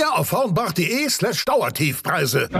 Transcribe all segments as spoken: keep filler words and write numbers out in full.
Mehr auf hornbach.de slash Dauertiefpreise.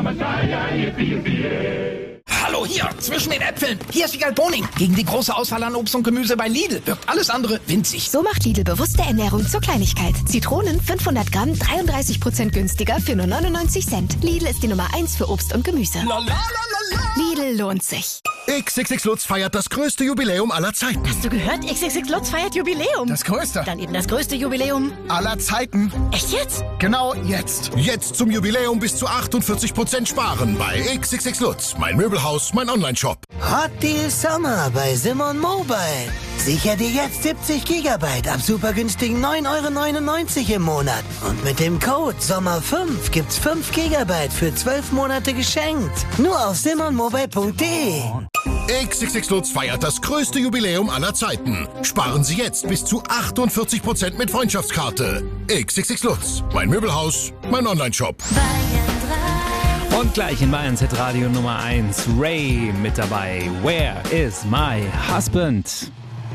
Hallo, hier, zwischen den Äpfeln. Hier ist Wiegald Boning. Gegen die große Auswahl an Obst und Gemüse bei Lidl wirkt alles andere winzig. So macht Lidl bewusste Ernährung zur Kleinigkeit. Zitronen fünfhundert Gramm, dreiunddreißig Prozent günstiger für nur neunundneunzig Cent. Lidl ist die Nummer eins für Obst und Gemüse. La, la, la, la, la. Lidl lohnt sich. X X X Lutz feiert das größte Jubiläum aller Zeiten. Hast du gehört? X X X Lutz feiert Jubiläum. Das größte Dann eben das größte Jubiläum aller Zeiten. Echt jetzt? Genau jetzt. Jetzt zum Jubiläum bis zu achtundvierzig Prozent sparen bei X X X Lutz. Mein Möbelhaus, mein Online-Shop. Hot Deal Sommer bei Simon Mobile. Sicher dir jetzt siebzig Gigabyte ab super günstigen neun Euro neunundneunzig im Monat. Und mit dem Code Sommer fünf gibt's fünf Gigabyte für zwölf Monate geschenkt. Nur auf simonmobile punkt de. X X X Lutz feiert das größte Jubiläum aller Zeiten. Sparen Sie jetzt bis zu achtundvierzig Prozent mit Freundschaftskarte. X X X Lutz. Mein Möbelhaus, mein Online-Shop. Und gleich in Bayerns Hitradio Nummer eins, Ray mit dabei. Where is my husband?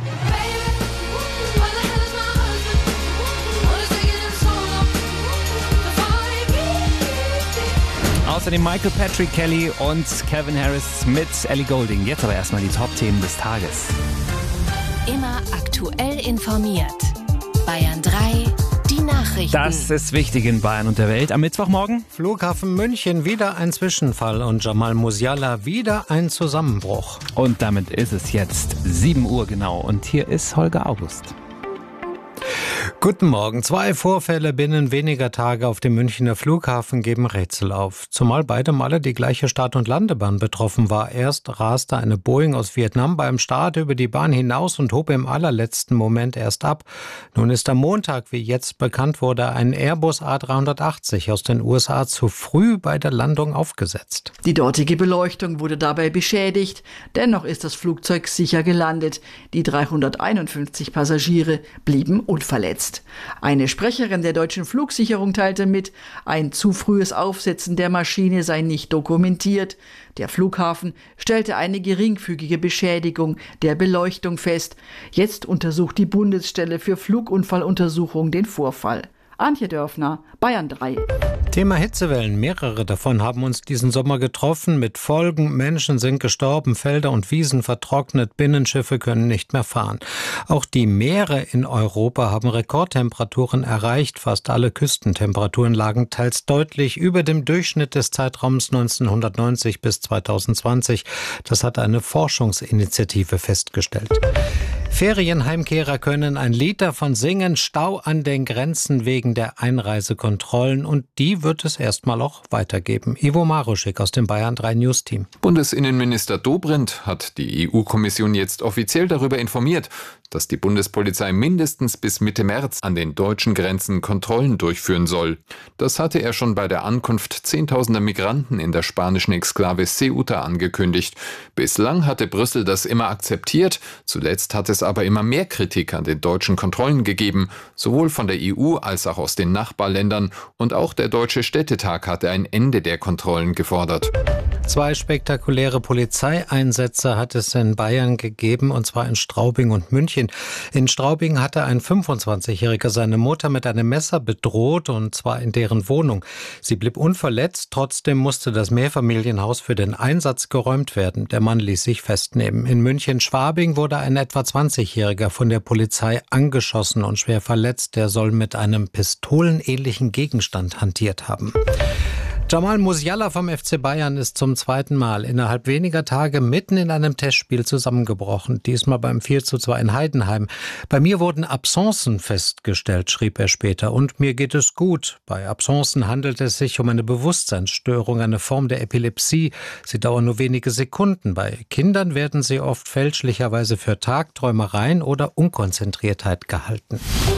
Außerdem Michael Patrick Kelly und Calvin Harris mit Ellie Goulding. Jetzt aber erstmal die Top-Themen des Tages. Immer aktuell informiert. Bayern drei, die Nachrichten. Das ist wichtig in Bayern und der Welt. Am Mittwochmorgen Flughafen München wieder ein Zwischenfall und Jamal Musiala wieder ein Zusammenbruch. Und damit ist es jetzt sieben Uhr genau. Und hier ist Holger August. Guten Morgen. Zwei Vorfälle binnen weniger Tage auf dem Münchner Flughafen geben Rätsel auf. Zumal beide Male die gleiche Start- und Landebahn betroffen war. Erst raste eine Boeing aus Vietnam beim Start über die Bahn hinaus und hob im allerletzten Moment erst ab. Nun ist am Montag, wie jetzt bekannt wurde, ein Airbus A dreihundertachtzig aus den U S A zu früh bei der Landung aufgesetzt. Die dortige Beleuchtung wurde dabei beschädigt. Dennoch ist das Flugzeug sicher gelandet. Die dreihunderteinundfünfzig Passagiere blieben unverletzt. Eine Sprecherin der deutschen Flugsicherung teilte mit, ein zu frühes Aufsetzen der Maschine sei nicht dokumentiert. Der Flughafen stellte eine geringfügige Beschädigung der Beleuchtung fest. Jetzt untersucht die Bundesstelle für Flugunfalluntersuchung den Vorfall. Antje Dörfner, Bayern drei. Thema Hitzewellen. Mehrere davon haben uns diesen Sommer getroffen. Mit Folgen, Menschen sind gestorben, Felder und Wiesen vertrocknet, Binnenschiffe können nicht mehr fahren. Auch die Meere in Europa haben Rekordtemperaturen erreicht. Fast alle Küstentemperaturen lagen teils deutlich über dem Durchschnitt des Zeitraums neunzehnhundertneunzig bis zweitausendzwanzig. Das hat eine Forschungsinitiative festgestellt. Ferienheimkehrer können ein Lied davon singen, Stau an den Grenzen wegen der Einreisekontrollen, und die wird es erstmal auch weitergeben. Ivo Maruschik aus dem Bayern drei News Team. Bundesinnenminister Dobrindt hat die E U-Kommission jetzt offiziell darüber informiert, dass die Bundespolizei mindestens bis Mitte März an den deutschen Grenzen Kontrollen durchführen soll. Das hatte er schon bei der Ankunft zehntausender Migranten in der spanischen Exklave Ceuta angekündigt. Bislang hatte Brüssel das immer akzeptiert. Zuletzt hat es aber immer mehr Kritik an den deutschen Kontrollen gegeben, sowohl von der E U als auch aus den Nachbarländern. Und auch der Deutsche Städtetag hatte ein Ende der Kontrollen gefordert. Zwei spektakuläre Polizeieinsätze hat es in Bayern gegeben, und zwar in Straubing und München. In Straubing hatte ein fünfundzwanzigjähriger seine Mutter mit einem Messer bedroht, und zwar in deren Wohnung. Sie blieb unverletzt, trotzdem musste das Mehrfamilienhaus für den Einsatz geräumt werden. Der Mann ließ sich festnehmen. In München-Schwabing wurde ein etwa zwanzigjähriger von der Polizei angeschossen und schwer verletzt. Der soll mit einem pistolenähnlichen Gegenstand hantiert haben. Jamal Musiala vom F C Bayern ist zum zweiten Mal innerhalb weniger Tage mitten in einem Testspiel zusammengebrochen. Diesmal beim vier zu zwei in Heidenheim. Bei mir wurden Absenzen festgestellt, schrieb er später. Und mir geht es gut. Bei Absenzen handelt es sich um eine Bewusstseinsstörung, eine Form der Epilepsie. Sie dauern nur wenige Sekunden. Bei Kindern werden sie oft fälschlicherweise für Tagträumereien oder Unkonzentriertheit gehalten.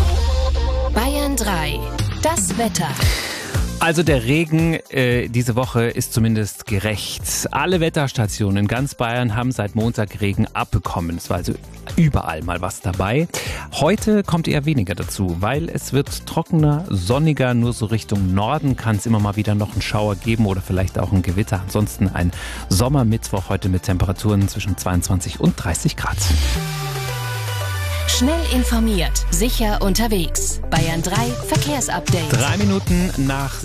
Bayern drei. Das Wetter. Also der Regen äh, diese Woche ist zumindest gerecht. Alle Wetterstationen in ganz Bayern haben seit Montag Regen abbekommen. Es war also überall mal was dabei. Heute kommt eher weniger dazu, weil es wird trockener, sonniger. Nur so Richtung Norden kann es immer mal wieder noch einen Schauer geben oder vielleicht auch ein Gewitter. Ansonsten ein Sommermittwoch heute mit Temperaturen zwischen zweiundzwanzig und dreißig Grad. Schnell informiert, sicher unterwegs. Bayern drei Verkehrsupdate. Drei Minuten nach